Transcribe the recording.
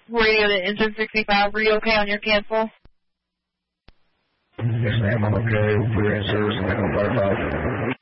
Radio to engine 65. Are you okay on your cancel? Yes, ma'am. I'm okay. We're in service. I'm going to